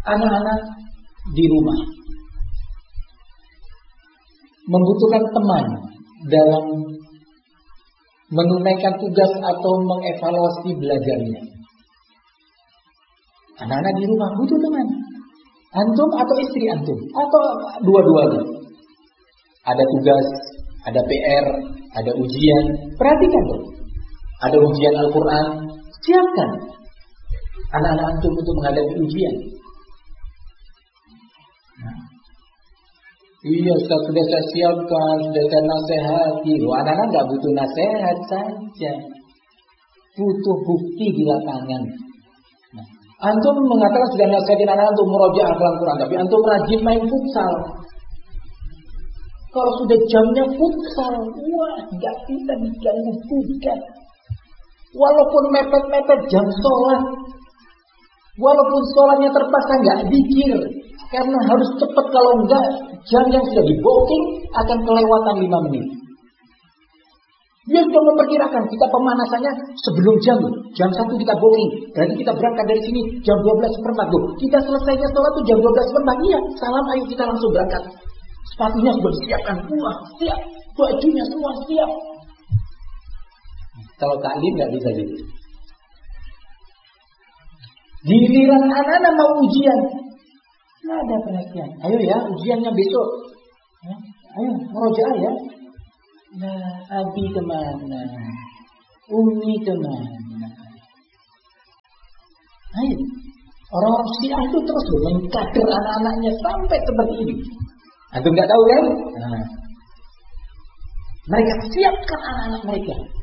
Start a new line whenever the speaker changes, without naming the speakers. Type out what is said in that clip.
Anak-anak di rumah membutuhkan teman dalam menunaikan tugas atau mengevaluasi belajarnya. Anak-anak di rumah butuh teman. Antum atau istri antum, atau dua-duanya. Ada tugas, ada PR, ada ujian. Perhatikan tuh. Ada ujian Al-Quran, siapkan anak-anak antum untuk menghadapi ujian. Iya, sudah saya siapkan, sudah saya nasihati. Anak-anak nggak butuh nasihat saja, butuh bukti di lapangan. Antum mengatakan sudah nasihatin anak untuk murojaah Al-Quran, tapi antum rajin main futsal. Kalau sudah jamnya futsal, wah, nggak bisa diganggu gugat. Walaupun mepet-mepet jam sholat, walaupun sholatnya terpaksa nggak dikir, karena harus cepat, kalau enggak jam yang sudah di booking akan kelewatan 5 menit. Dia sudah memperkirakan kita pemanasannya sebelum jam 1 kita booking. Berarti kita berangkat dari sini jam 12:04. Kita selesainya sholat tuh jam 12:04. Iya, salam, ayo kita langsung berangkat. Sepatunya sudah disiapkan, wah siap, bajunya semua siap. Kalau taklim nggak bisa gitu. Giliran anak-anak mau ujian, nggak ada perhatian. Ayo ya, ujiannya besok. Ya, ayo murojaah ya. Nah, Abi kemana? Umi kemana? Ayo, orang-orang Syiah itu terus mengkader anak-anaknya sampai seperti ini. Antum nggak tahu kan? Nah, mereka siapkan anak-anak mereka.